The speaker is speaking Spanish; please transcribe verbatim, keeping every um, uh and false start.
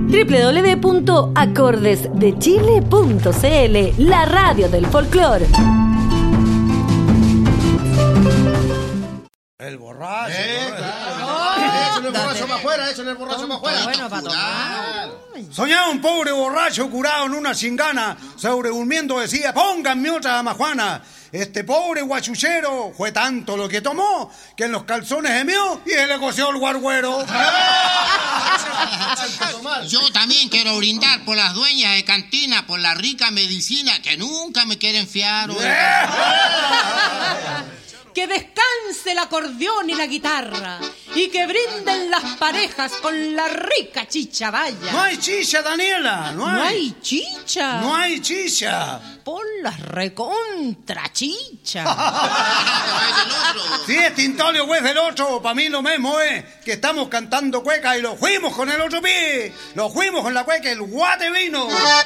doble u doble u doble u punto acordes de chile punto c l, la radio del folclore. El borracho. Eh, borracho. Claro. Échale el borracho para afuera, échale el borracho para afuera. Bueno, para tomar. Soñaba un pobre borracho curado en una chingana, sobredurmiendo decía, pónganme otra majuana. Este pobre guachuchero fue tanto lo que tomó que en los calzones gemió y se le coció el guarguero. Yo también quiero brindar por las dueñas de cantina, por la rica medicina que nunca me quieren fiar. Que descanse el acordeón y la guitarra y que brinden las parejas con la rica chicha, vaya. No hay chicha, Daniela, no hay. ¿No hay chicha? No hay chicha. Por las recontra chicha. Si es Tintolio o es del otro, para mí lo mismo es que estamos cantando cueca y lo fuimos con el otro pie. Lo fuimos con la cueca, el guate vino.